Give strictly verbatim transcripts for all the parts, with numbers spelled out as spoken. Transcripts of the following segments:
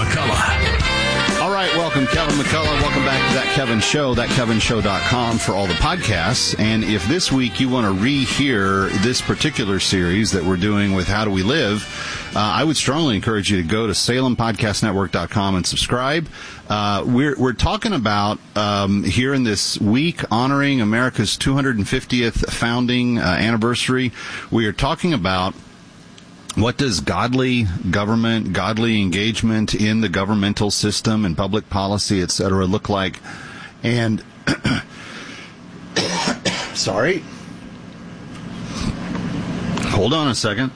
McCullough. All right, welcome, Kevin McCullough. Welcome back to That Kevin Show, that kevin show dot com for all the podcasts. And if this week you want to rehear this particular series that we're doing with How Do We Live, uh, I would strongly encourage you to go to salem podcast network dot com and subscribe. Uh, we're we're talking about um, here in this week honoring America's two hundred fiftieth founding uh, anniversary. We are talking about what does godly government, godly engagement in the governmental system and public policy, et cetera, look like? And, sorry. Hold on a second.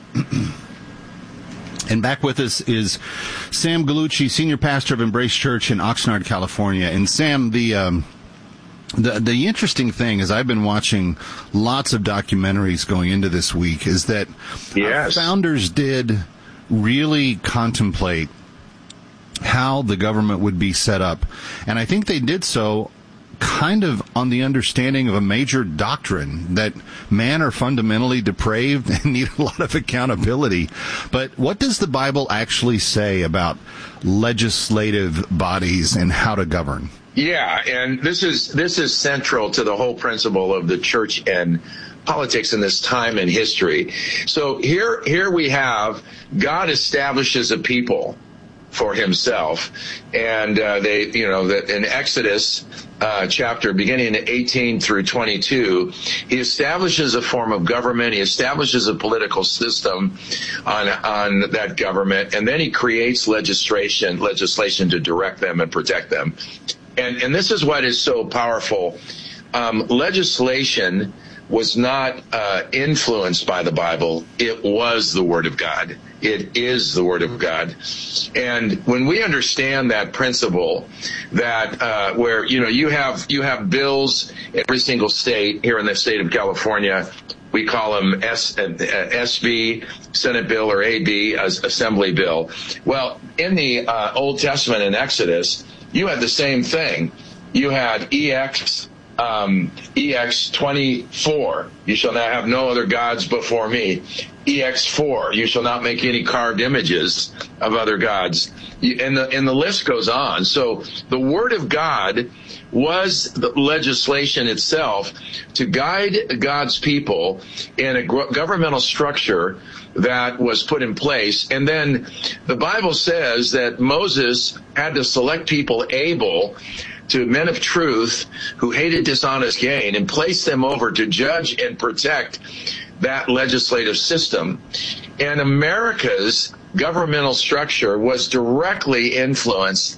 And back with us is Sam Gallucci, senior pastor of Embrace Church in Oxnard, California. And Sam, the... Um, The the interesting thing is I've been watching lots of documentaries going into this week is that yes. our founders did really contemplate how the government would be set up. And I think they did so kind of on the understanding of a major doctrine that man are fundamentally depraved and need a lot of accountability. But what does the Bible actually say about legislative bodies and how to govern? Yeah, and this is this is central to the whole principle of the church and politics in this time in history. So here here we have God establishes a people for himself, and uh, they you know that in Exodus uh, chapter beginning in eighteen through twenty-two, he establishes a form of government, he establishes a political system on on that government, and then he creates legislation legislation to direct them and protect them. And, and this is what is so powerful. Um, legislation was not uh, influenced by the Bible. It was the Word of God. It is the Word of God. And when we understand that principle, that uh, where, you know, you have you have bills in every single state, here in the state of California, we call them S, uh, S B, Senate bill, or A B, as Assembly bill. Well, in the uh, Old Testament in Exodus, you had the same thing. You had E X um, E X twenty-four. You shall not have no other gods before me. E X four. You shall not make any carved images of other gods. And the and the list goes on. So the Word of God was the legislation itself to guide God's people in a governmental structure that was put in place. And then the Bible says that Moses had to select people able to men of truth who hated dishonest gain and place them over to judge and protect that legislative system. And America's governmental structure was directly influenced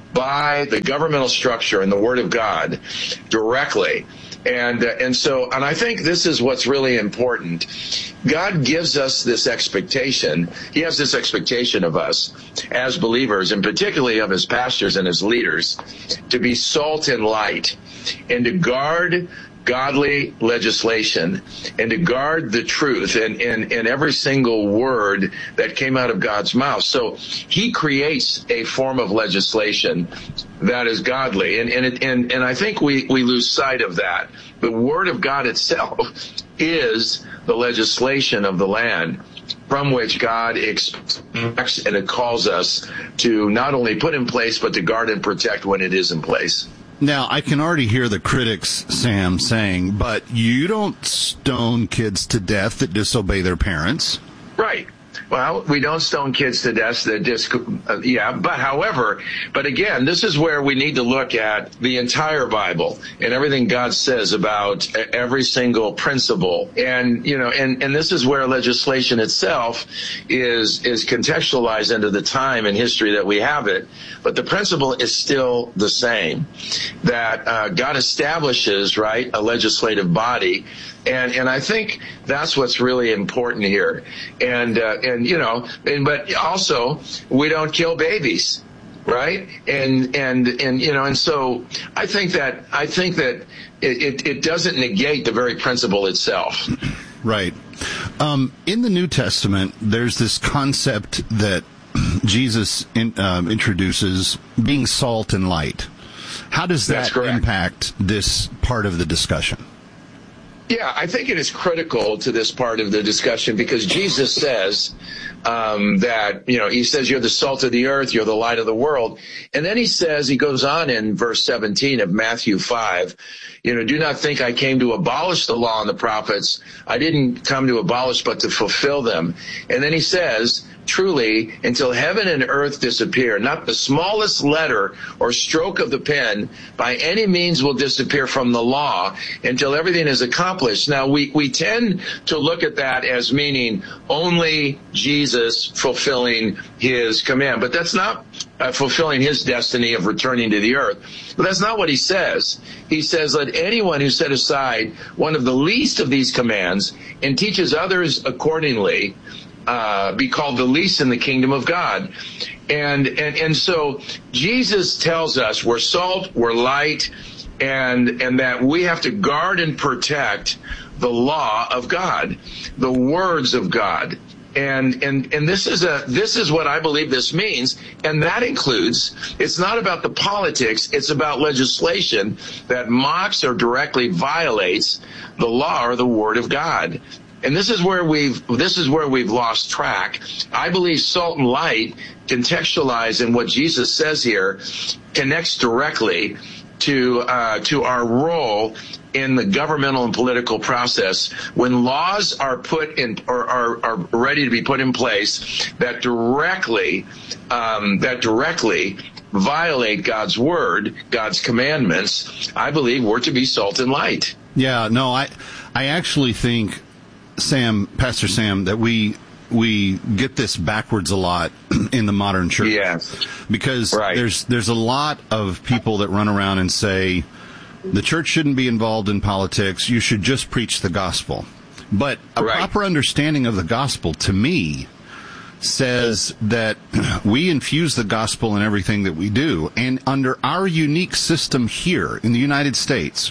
by the governmental structure and the Word of God directly. And uh, and so, and I think this is what's really important. God gives us this expectation. He has this expectation of us as believers, and particularly of his pastors and his leaders, to be salt and light and to guard godly legislation and to guard the truth in, in, in every single word that came out of God's mouth. So he creates a form of legislation that is godly. And, and, it, and, and I think we, we lose sight of that. The Word of God itself is the legislation of the land from which God expects and it calls us to not only put in place, but to guard and protect when it is in place. Now, I can already hear the critics, Sam, saying, but you don't stone kids to death that disobey their parents. Right. Well, we don't stone kids to death that dis- uh, yeah, but however, but again, this is where we need to look at the entire Bible and everything God says about every single principle. And, you know, and, and this is where legislation itself is, is contextualized into the time and history that we have it. But the principle is still the same, that uh, God establishes, right, a legislative body. And and I think that's what's really important here. And uh, and you know, and but also we don't kill babies, right? And and and you know, and so I think that I think that it it, it doesn't negate the very principle itself. Right. Um, in the New Testament, there's this concept that Jesus in, um, introduces, being salt and light. How does that impact this part of the discussion? Yeah, I think it is critical to this part of the discussion because Jesus says um, that, you know, he says you're the salt of the earth, you're the light of the world. And then he says, he goes on in verse seventeen of Matthew five, you know, do not think I came to abolish the law and the prophets. I didn't come to abolish, but to fulfill them. And then he says, truly, until heaven and earth disappear, not the smallest letter or stroke of the pen by any means will disappear from the law until everything is accomplished. Now, we, we tend to look at that as meaning only Jesus fulfilling his command, but that's not uh, fulfilling his destiny of returning to the earth. But that's not what he says. He says, let anyone who set aside one of the least of these commands and teaches others accordingly Uh, be called the least in the kingdom of God. And, and, and so Jesus tells us we're salt, we're light, and, and that we have to guard and protect the law of God, the words of God. And, and, and this is a, this is what I believe this means. And that includes, it's not about the politics, it's about legislation that mocks or directly violates the law or the word of God. And this is where we've this is where we've lost track. I believe salt and light, contextualized in what Jesus says here, connects directly to uh, to our role in the governmental and political process. When laws are put in or are, are ready to be put in place that directly um, that directly violate God's word, God's commandments, I believe we're to be salt and light. Yeah, no, I I actually think, Sam, Pastor Sam, that we we get this backwards a lot in the modern church. Yes. Because right. there's there's a lot of people that run around and say the church shouldn't be involved in politics, you should just preach the gospel. But a right. proper understanding of the gospel, to me, says that we infuse the gospel in everything that we do. And under our unique system here in the United States,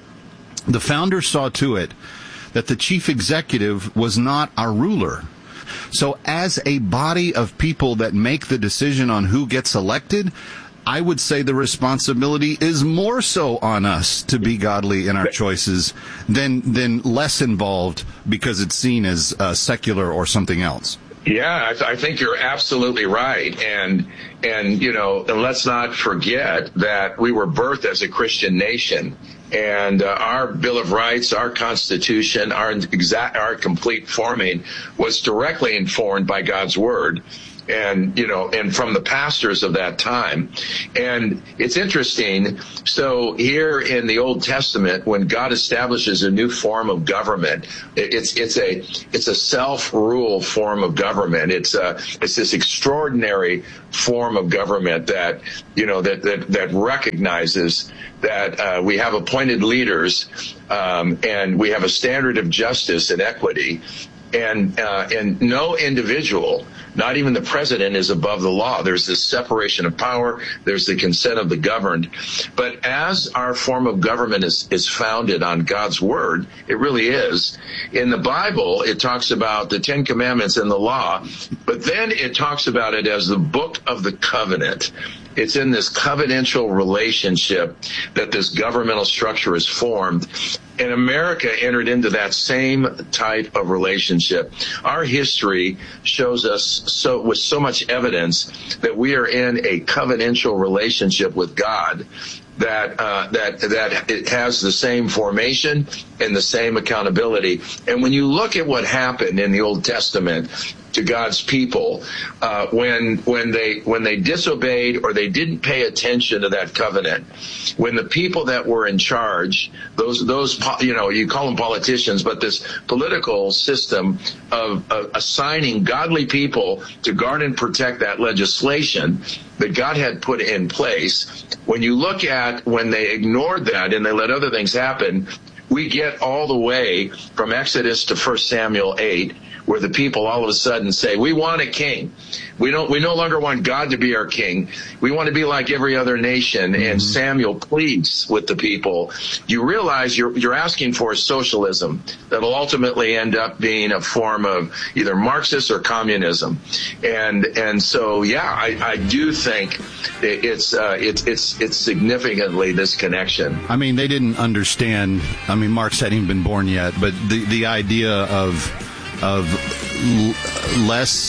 the founders saw to it that the chief executive was not our ruler. So as a body of people that make the decision on who gets elected, I would say the responsibility is more so on us to be godly in our choices than than less involved because it's seen as uh, secular or something else. Yeah, I, th- I think you're absolutely right. And, and, you know, and let's not forget that we were birthed as a Christian nation. And uh, our Bill of Rights, our Constitution, our exact, our complete forming was directly informed by God's Word. And, you know, and from the pastors of that time. And it's interesting. So here in the Old Testament, when God establishes a new form of government, it's, it's a, it's a self-rule form of government. It's a, it's this extraordinary form of government that, you know, that, that, that recognizes that, uh, we have appointed leaders, um, and we have a standard of justice and equity. And, uh, and no individual, not even the president, is above the law. There's this separation of power. There's the consent of the governed. But as our form of government is, is founded on God's word, it really is. In the Bible, it talks about the Ten Commandments and the law, but then it talks about it as the book of the covenant. It's in this covenantal relationship that this governmental structure is formed. And America entered into that same type of relationship. Our history shows us so with so much evidence that we are in a covenantal relationship with God, that uh, that that it has the same formation and the same accountability. And when you look at what happened in the Old Testament to God's people, uh, when when they when they disobeyed or they didn't pay attention to that covenant, when the people that were in charge, those those you know you call them politicians, but this political system of, of assigning godly people to guard and protect that legislation that God had put in place, when you look at when they ignored that and they let other things happen, we get all the way from Exodus to First Samuel eight, where the people all of a sudden say, we want a king. We don't, we no longer want God to be our king. We want to be like every other nation. Mm-hmm. And Samuel pleads with the people. You realize you're, you're asking for socialism that'll ultimately end up being a form of either Marxist or communism. And, and so, yeah, I, I do think it's, uh, it's, it's, it's significantly this connection. I mean, they didn't understand. I mean, Marx hadn't even been born yet, but the, the idea of, of l- less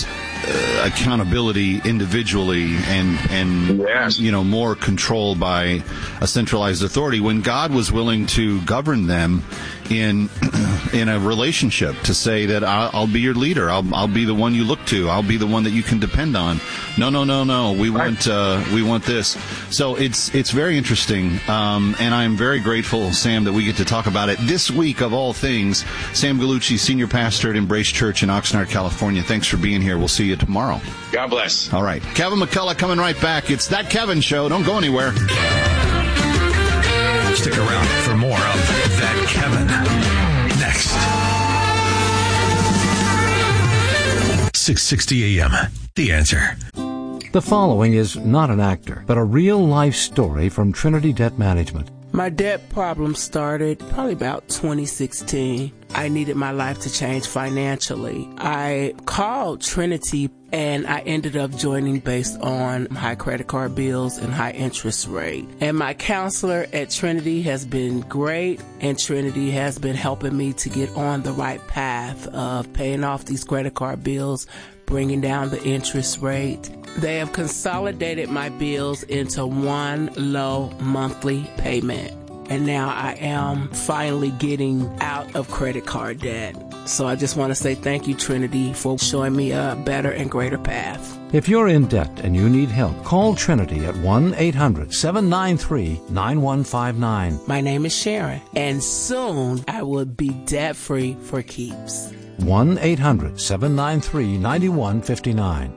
uh, accountability individually and, and yes. you know, more control by a centralized authority, when God was willing to govern them in in a relationship, to say that I'll, I'll be your leader, I'll, I'll be the one you look to, I'll be the one that you can depend on. No, no, no, no. We right. want uh, we want this. So it's it's very interesting, um, and I'm very grateful, Sam, that we get to talk about it this week of all things. Sam Gallucci, senior pastor at Embrace Church in Oxnard, California. Thanks for being here. We'll see you tomorrow. God bless. All right, Kevin McCullough coming right back. It's That Kevin Show. Don't go anywhere. Stick around for more of That Kevin next. six sixty A M. The Answer. The following is not an actor, but a real-life story from Trinity Debt Management. My debt problem started probably about twenty sixteen. I needed my life to change financially. I called Trinity and I ended up joining based on high credit card bills and high interest rate. And my counselor at Trinity has been great, and Trinity has been helping me to get on the right path of paying off these credit card bills, bringing down the interest rate. They have consolidated my bills into one low monthly payment. And now I am finally getting out of credit card debt. So I just want to say thank you, Trinity, for showing me a better and greater path. If you're in debt and you need help, call Trinity at one eight hundred seven nine three nine one five nine. My name is Sharon, and soon I will be debt-free for keeps. one eight hundred seven nine three nine one five nine.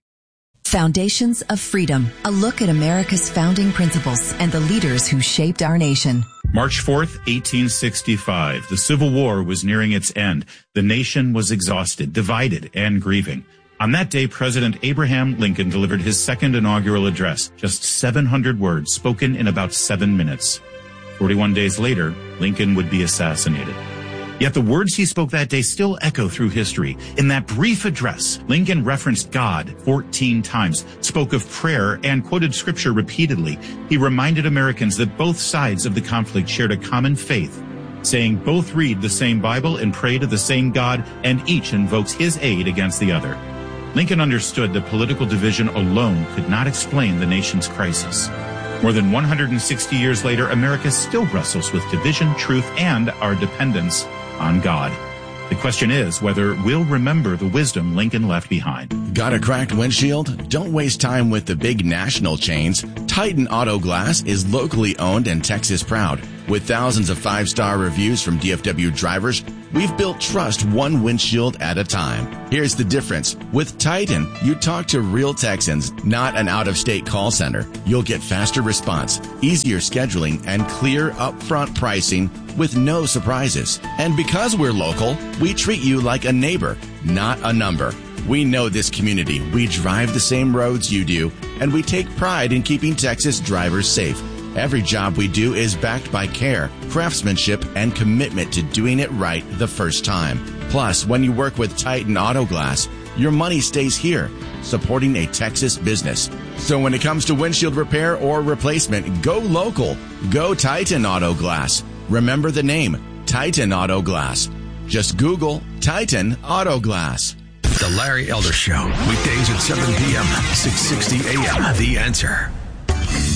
Foundations of Freedom, a look at America's founding principles and the leaders who shaped our nation. March fourth, eighteen sixty-five. The Civil War was nearing its end. The nation was exhausted, divided, and grieving. On that day, President Abraham Lincoln delivered his second inaugural address, just seven hundred words spoken in about seven minutes. forty-one days later, Lincoln would be assassinated. Yet the words he spoke that day still echo through history. In that brief address, Lincoln referenced God fourteen times, spoke of prayer, and quoted scripture repeatedly. He reminded Americans that both sides of the conflict shared a common faith, saying both read the same Bible and pray to the same God, and each invokes his aid against the other. Lincoln understood that political division alone could not explain the nation's crisis. More than one hundred sixty years later, America still wrestles with division, truth, and our dependence on God. The question is whether we'll remember the wisdom Lincoln left behind. Got a cracked windshield? Don't waste time with the big national chains. Titan Auto Glass is locally owned and Texas proud. With thousands of five-star reviews from D F W drivers, we've built trust one windshield at a time. Here's the difference. With Titan, you talk to real Texans, not an out-of-state call center. You'll get faster response, easier scheduling, and clear upfront pricing with no surprises. And because we're local, we treat you like a neighbor, not a number. We know this community. We drive the same roads you do, and we take pride in keeping Texas drivers safe. Every job we do is backed by care, craftsmanship, and commitment to doing it right the first time. Plus, when you work with Titan Auto Glass, your money stays here, supporting a Texas business. So when it comes to windshield repair or replacement, go local. Go Titan Auto Glass. Remember the name, Titan Auto Glass. Just Google Titan Auto Glass. The Larry Elder Show, weekdays at seven p.m., six sixty A M. The Answer.